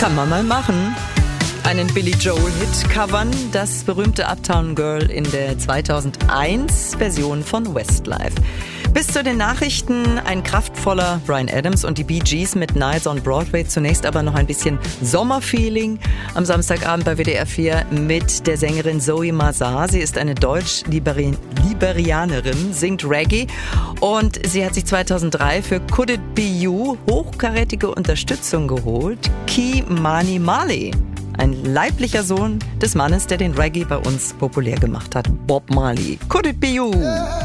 Kann man mal machen. Einen Billy Joel-Hit covern, das berühmte Uptown Girl in der 2001-Version von Westlife. Bis zu den Nachrichten ein kraftvoller Bryan Adams und die Bee Gees mit Nights on Broadway. Zunächst aber noch ein bisschen Sommerfeeling am Samstagabend bei WDR 4 mit der Sängerin Zoe Mazar. Sie ist eine Deutsch-Liberianerin, singt Reggae und sie hat sich 2003 für Could It Be You hochkarätige Unterstützung geholt. Key Mani Marley. Ein leiblicher Sohn des Mannes, der den Reggae bei uns populär gemacht hat, Bob Marley. Could It Be You?